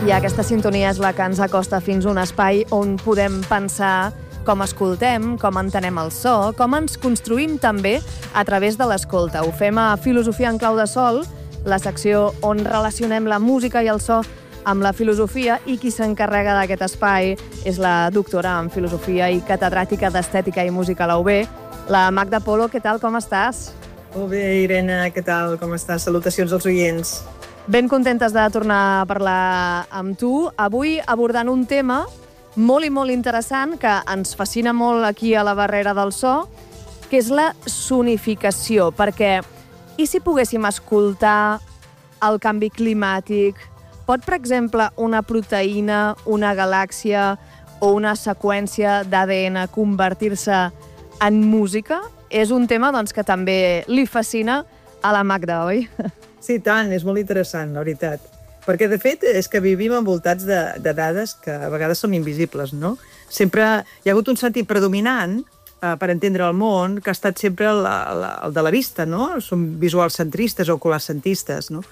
I aquesta sintonia és la que ens acosta fins a un espai on podem pensar com escoltem, com entenem el so, com ens construïm també a través de l'escolta. Ho fem a Filosofia en clau de sol, la secció on relacionem la música i el so amb la filosofia, i qui s'encarrega d'aquest espai és la doctora en filosofia i catedràtica d'estètica i música a la UB, la Magda Polo. Què tal, com estàs? Molt bé, Irene, què tal? Com estàs? Salutacions als oients. Ben contentes de tornar a parlar amb tu. Avui abordant un tema molt i molt interessant que ens fascina molt aquí a la barrera del so, que és la sonificació. Perquè, i si poguéssim escoltar el canvi climàtic? Pot, per exemple, una proteïna, una galàxia o una seqüència d'ADN convertir-se en música? És un tema doncs, que també li fascina a la Magda, oi? Sí, tant, és molt interessant, la veritat. Perquè, de fet, és que vivim envoltats de dades que a vegades són invisibles, no? Sempre hi ha hagut un sentit predominant per entendre el món que ha estat sempre el de la vista, no? Som visualcentristes o ocularcentistes, no?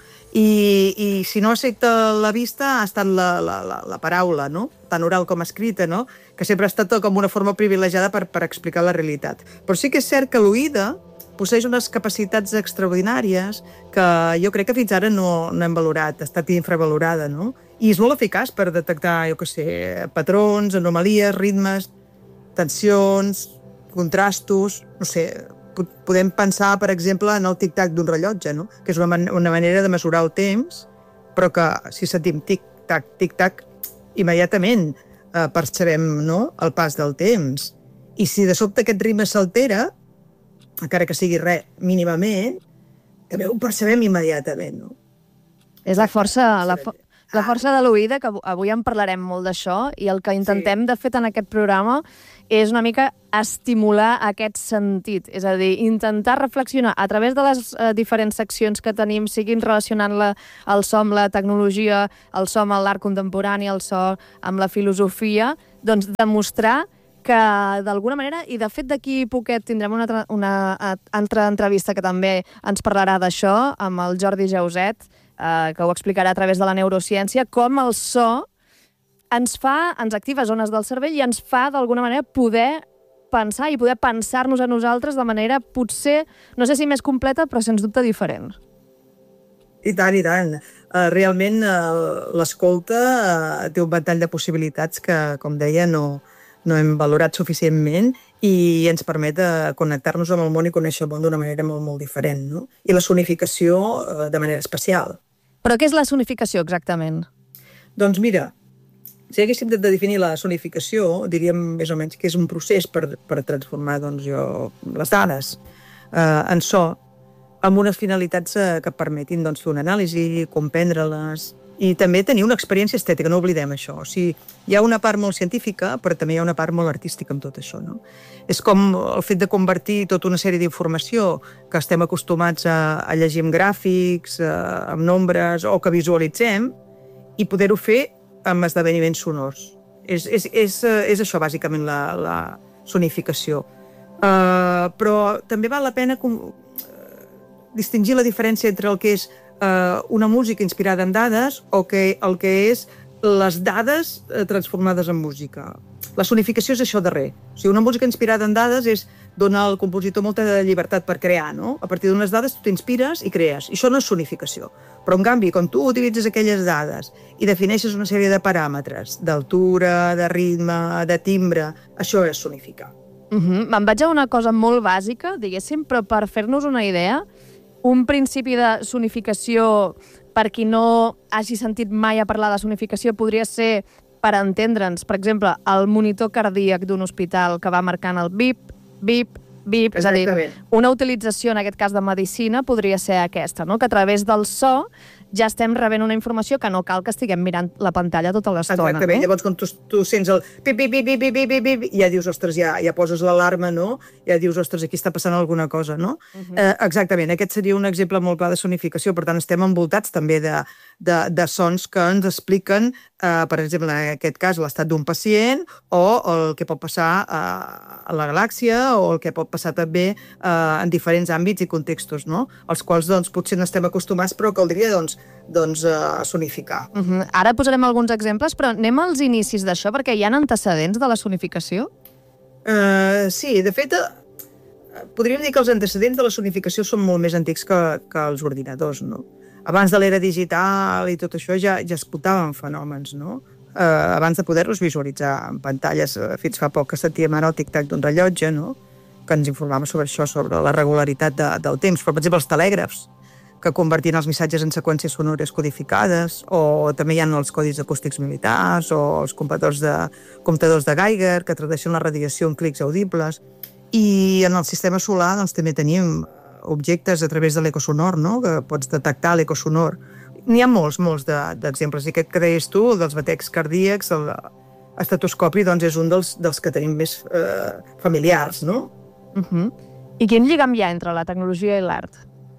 I si no accepta la vista ha estat la paraula, no? Tant oral com escrita, no? Que sempre ha estat com una forma privilegiada per explicar la realitat. Però sí que és cert que l'oïda posseix unes capacitats extraordinàries que jo crec que fins ara no hem valorat, ha estat infravalorada, no? I és molt eficaç per detectar, jo què sé, patrons, anomalies, ritmes, tensions, contrastos, no sé. Podem pensar, per exemple, en el tic-tac d'un rellotge, no? Que és una manera de mesurar el temps, però que si sentim tic-tac, tic-tac, immediatament percebem, no?, el pas del temps. I si de sobte aquest ritme s'altera, encara que sigui res mínimament, també ho percebem immediatament, no? És la força de l'oïda, que avui en parlarem molt d'això, i el que intentem, de fet, en aquest programa és una mica estimular aquest sentit, és a dir, intentar reflexionar a través de les diferents seccions que tenim, siguin relacionant el so amb la tecnologia, el so amb l'art contemporani, el so amb la filosofia, doncs demostrar que d'alguna manera, i de fet d'aquí poquet tindrem una altra entrevista que també ens parlarà d'això, amb el Jordi Jauset, que ho explicarà a través de la neurociència, com el so ens activa zones del cervell i ens fa d'alguna manera poder pensar i poder pensar-nos a nosaltres de manera potser, no sé si més completa, però sens dubte diferent. I tant, i tant. Realment l'escolta té un ventall de possibilitats que, com deia, no hem valorat suficientment i ens permet connectar-nos amb el món i conèixer el món d'una manera molt, molt diferent, no? I la sonificació de manera especial. Però què és la sonificació, exactament? Doncs mira, si haguéssim de definir la sonificació, diríem més o menys que és un procés per transformar les dades en so amb unes finalitats que permetin fer una anàlisi, comprendre-les i també tenir una experiència estètica, no oblidem això. O sigui, hi ha una part molt científica, però també hi ha una part molt artística amb tot això, no? És com el fet de convertir tota una sèrie d'informació que estem acostumats a llegir amb gràfics, amb nombres, o que visualitzem, i poder-ho fer amb esdeveniments sonors. És això, bàsicament, la sonificació. Però també val la pena distingir la diferència entre el que és una música inspirada en dades o el que és les dades transformades en música. La sonificació és això darrer. O sigui, una música inspirada en dades dona al compositor molta llibertat per crear, no? A partir d'unes dades tu t'inspires i crees. I això no és sonificació. Però, en canvi, quan tu utilitzes aquelles dades i defineixes una sèrie de paràmetres d'altura, de ritme, de timbre, això és sonificar. Me'n vaig a una cosa molt bàsica, diguéssim, però per fer-nos una idea, un principi de sonificació, per qui no hagi sentit mai a parlar de sonificació, podria ser, per entendre'ns, per exemple, el monitor cardíac d'un hospital que va marcant el bip, bip, bip. És a dir, una utilització, en aquest cas de medicina, podria ser aquesta, no? Que a través del so ja estem rebent una informació que no cal que estiguem mirant la pantalla tota l'estona. Exactament. No? Llavors, quan tu sents el pip, pip, pip, pip, pip, pip, pip, ja dius, ostres, ja poses l'alarma, no? Ja dius, ostres, aquí està passant alguna cosa, no? Exactament. Aquest seria un exemple molt clar de sonificació. Per tant, estem envoltats també de sons que ens expliquen per exemple, en aquest cas, l'estat d'un pacient, o el que pot passar a la galàxia, o el que pot passar també en diferents àmbits i contextos, no? Els quals doncs, potser no estem acostumats, però caldria sonificar. Ara posarem alguns exemples, però anem als inicis d'això, perquè hi ha antecedents de la sonificació? Sí, de fet, podríem dir que els antecedents de la sonificació són molt més antics que els ordinadors, no? Abans de l'era digital i tot això ja es portaven fenòmens, no? Abans de poder-los visualitzar en pantalles, fins fa poc que sentíem ara el tic-tac d'un rellotge, no? Que ens informava sobre això, sobre la regularitat del temps. Però, per exemple, els telègrafs, que convertien els missatges en seqüències sonores codificades, o també hi ha els codis acústics militars, o els comptadors de Geiger, que tradueixen la radiació en clics audibles. I en el sistema solar doncs, també tenim objectes a través de l'ecosonor, no? Que pots detectar l'ecosonor. N'hi ha molts d'exemples. I aquest que deies tu, el dels batecs cardíacs, l'estetoscopi, doncs és un dels que tenim més familiars, no? I quin lligam hi ha entre la tecnologia i l'art?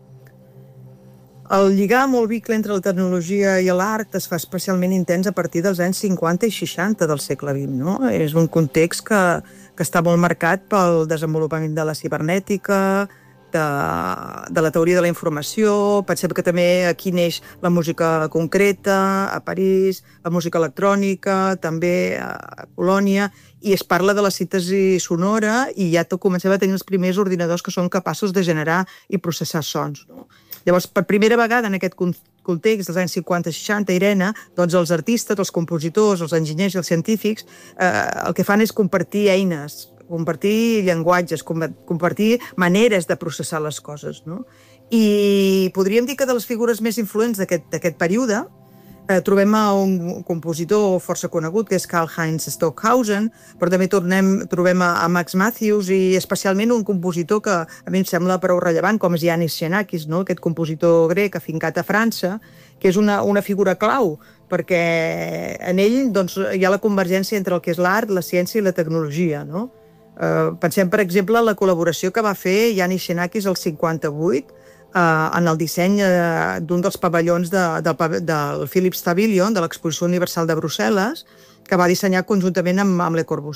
El lligam o el vincle entre la tecnologia i l'art es fa especialment intens a partir dels anys 50 i 60 del segle XX, no? És un context que està molt marcat pel desenvolupament de la cibernètica, de la teoria de la informació. Pensem que també aquí neix la música concreta, a París, la música electrònica, també a Colònia, i es parla de la síntesi sonora i ja comencem a tenir els primers ordinadors que són capaços de generar i processar sons, no? Llavors, per primera vegada en aquest context dels anys 50-60, Irene, doncs els artistes, els compositors, els enginyers i els científics el que fan és compartir eines, compartir llenguatges, compartir maneres de processar les coses, no? I podríem dir que de les figures més influents d'aquest període trobem a un compositor força conegut, que és Karlheinz Stockhausen, però també trobem a Max Matthews i especialment un compositor que a mi em sembla prou rellevant, com és Iannis Xenakis, no? Aquest compositor grec afincat a França, que és una figura clau, perquè en ell doncs, hi ha la convergència entre el que és l'art, la ciència i la tecnologia, no? Pensem, per exemple, en la col·laboració que va fer Iannis Xenakis al 58 en el disseny d'un dels pavellons del Philips Pavilion, de l'Exposició Universal de Brussel·les, que va dissenyar conjuntament amb Le Corbusier.